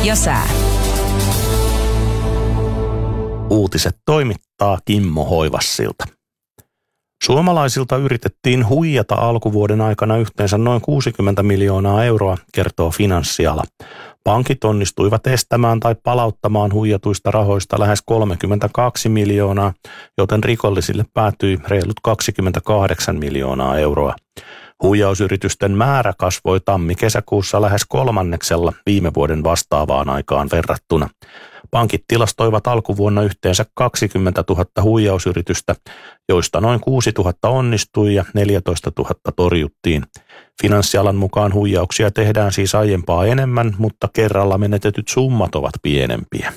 ja sää. Uutiset toimittaa Kimmo Hoivassilta. Suomalaisilta yritettiin huijata alkuvuoden aikana yhteensä noin 60 miljoonaa euroa, kertoo Finanssiala. Pankit onnistuivat estämään tai palauttamaan huijatuista rahoista lähes 32 miljoonaa, joten rikollisille päätyi reilut 28 miljoonaa euroa. Huijausyritysten määrä kasvoi tammi-kesäkuussa lähes 1/3 viime vuoden vastaavaan aikaan verrattuna. Pankit tilastoivat alkuvuonna yhteensä 20 000 huijausyritystä, joista noin 6 000 onnistui ja 14 000 torjuttiin. Finanssialan mukaan huijauksia tehdään siis aiempaa enemmän, mutta kerralla menetetyt summat ovat pienempiä.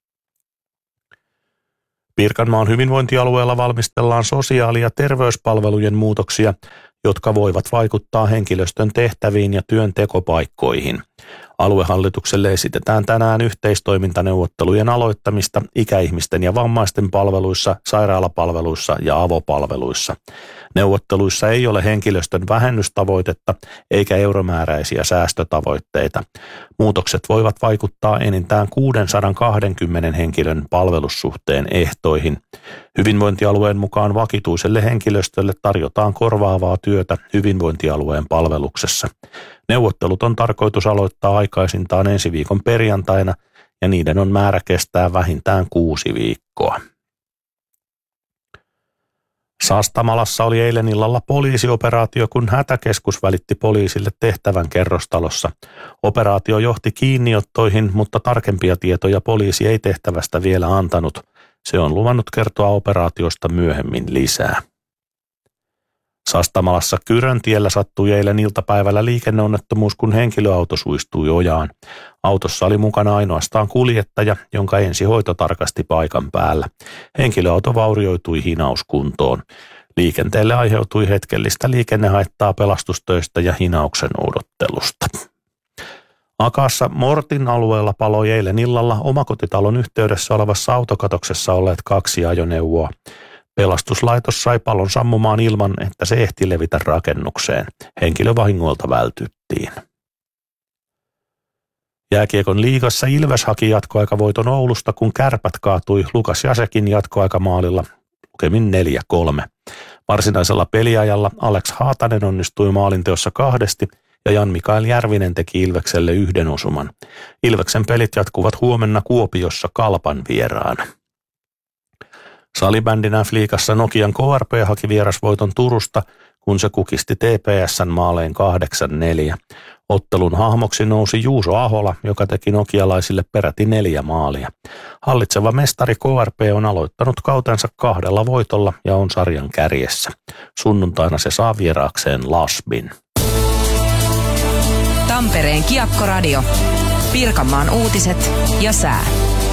Pirkanmaan hyvinvointialueella valmistellaan sosiaali- ja terveyspalvelujen muutoksia, jotka voivat vaikuttaa henkilöstön tehtäviin ja työntekopaikkoihin. Aluehallitukselle esitetään tänään yhteistoimintaneuvottelujen aloittamista ikäihmisten ja vammaisten palveluissa, sairaalapalveluissa ja avopalveluissa. Neuvotteluissa ei ole henkilöstön vähennystavoitetta eikä euromääräisiä säästötavoitteita. Muutokset voivat vaikuttaa enintään 620 henkilön palvelussuhteen ehtoihin. Hyvinvointialueen mukaan vakituiselle henkilöstölle tarjotaan korvaavaa työtä hyvinvointialueen palveluksessa. Neuvottelut on tarkoitus aloittaa aikaisintaan ensi viikon perjantaina ja niiden on määrä kestää vähintään 6 viikkoa. Sastamalassa oli eilen illalla poliisioperaatio, kun hätäkeskus välitti poliisille tehtävän kerrostalossa. Operaatio johti kiinniottoihin, mutta tarkempia tietoja poliisi ei tehtävästä vielä antanut. Se on luvannut kertoa operaatiosta myöhemmin lisää. Sastamalassa Kyröntiellä sattui eilen iltapäivällä liikenneonnettomuus, kun henkilöauto suistui ojaan. Autossa oli mukana ainoastaan kuljettaja, jonka ensihoito tarkasti paikan päällä. Henkilöauto vaurioitui hinauskuntoon. Liikenteelle aiheutui hetkellistä liikennehaittaa pelastustöistä ja hinauksen odottelusta. Akaassa Mortin alueella paloi eilen illalla omakotitalon yhteydessä olevassa autokatoksessa olleet 2 ajoneuvoa. Pelastuslaitos sai palon sammumaan ilman, että se ehti levitä rakennukseen. Henkilövahingoilta vältyttiin. Jääkiekon liigassa Ilves haki jatkoaikavoiton Oulusta, kun Kärpät kaatui Lukas Jasekin jatkoaikamaalilla lukemin 4-3. Varsinaisella peliajalla Alex Haatanen onnistui maalinteossa 2 ja Jan-Mikael Järvinen teki Ilvekselle 1 osuman. Ilveksen pelit jatkuvat huomenna Kuopiossa Kalpan vieraana. Salibändin F-liigassa Nokian KRP haki vierasvoiton Turusta, kun se kukisti TPS:n maalein 8-4. Ottelun hahmoksi nousi Juuso Ahola, joka teki nokialaisille peräti 4 maalia. Hallitseva mestari KRP on aloittanut kautensa 2 voitolla ja on sarjan kärjessä. Sunnuntaina se saa vieraakseen Lasbin. Tampereen Kiekkoradio. Pirkanmaan uutiset ja sää.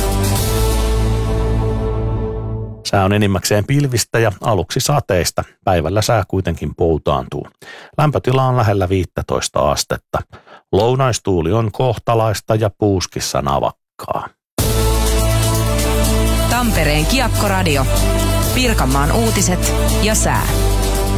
Sää on enimmäkseen pilvistä ja aluksi sateista. Päivällä sää kuitenkin poutaantuu. Lämpötila on lähellä 15 astetta. Lounaistuuli on kohtalaista ja puuskissa navakkaa. Tampereen Kiekkoradio. Pirkanmaan uutiset ja sää.